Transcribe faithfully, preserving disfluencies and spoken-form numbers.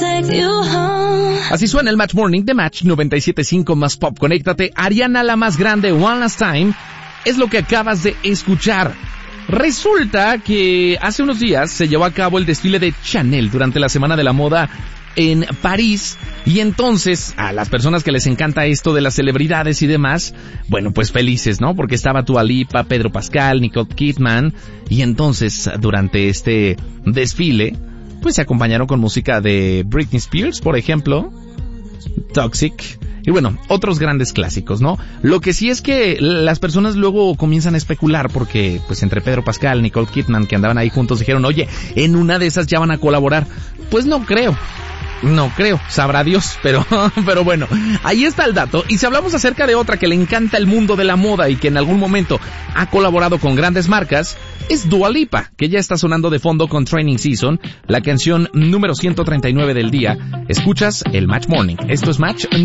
Así suena el Match Morning de Match noventa y siete punto cinco más Pop. Conéctate. Ariana la más grande, One Last Time, es lo que acabas de escuchar. Resulta que hace unos días se llevó a cabo el desfile de Chanel durante la Semana de la Moda en París, y entonces a las personas que les encanta esto de las celebridades y demás, bueno, pues felices, ¿no? Porque estaba Dua Lipa, Pedro Pascal, Nicole Kidman, y entonces durante este desfile pues se acompañaron con música de Britney Spears, por ejemplo, Toxic, y bueno, otros grandes clásicos, ¿no? Lo que sí es que las personas luego comienzan a especular porque, pues, entre Pedro Pascal, Nicole Kidman, que andaban ahí juntos, dijeron, oye, en una de esas ya van a colaborar. Pues no creo. No creo, sabrá Dios, pero, pero bueno, ahí está el dato. Y si hablamos acerca de otra que le encanta el mundo de la moda y que en algún momento ha colaborado con grandes marcas, es Dua Lipa, que ya está sonando de fondo con Training Season, la canción número ciento treinta y nueve del día. Escuchas el Match Morning. Esto es Match